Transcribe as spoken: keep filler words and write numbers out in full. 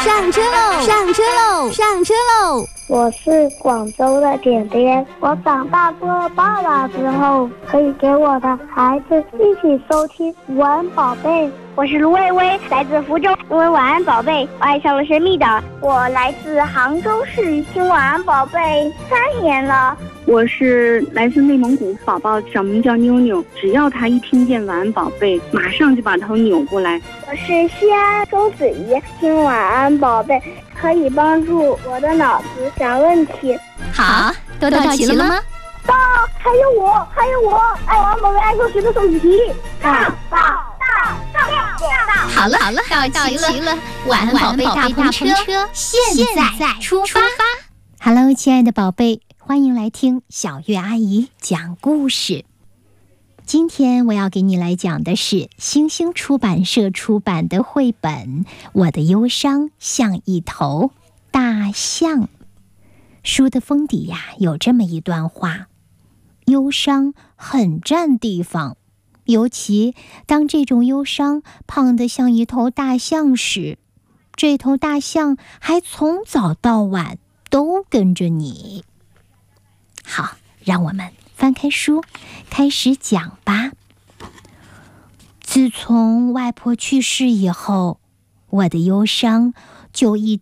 上车喽！上车喽！上车喽！ 我是广州的点点，我长大做了爸爸之后，可以给我的孩子一起收听晚安宝贝。 我是卢薇薇，来自福州，因为晚安宝贝，我爱上了神秘岛。我来自杭州市，听晚安宝贝三年了。 我是来自内蒙古，宝宝小名叫妞妞，只要他一听见晚安宝贝，马上就把头扭过来。 我是西安周子怡，听晚安宝贝可以帮助我的脑子想问题。 好，都到齐了吗？ 到，还有我，还有我，爱晚安宝贝爱数学的手机。到到到到到！ 好了好了，到齐了，晚安宝贝大篷车现在出发。Hello， 亲爱的宝贝。欢迎来听小月阿姨讲故事。今天我要给你来讲的是星星出版社出版的绘本《我的忧伤像一头大象》。书的封底呀，有这么一段话：忧伤很占地方，尤其当这种忧伤胖得像一头大象时，这头大象还从早到晚都跟着你。好，让我们翻开书，开始讲吧。自从外婆去世以后，我的忧伤就一